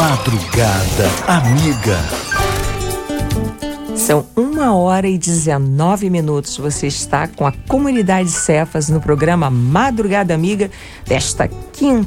Madrugada Amiga. São 1h19. Você está com a comunidade Cefas no programa Madrugada Amiga desta quinta.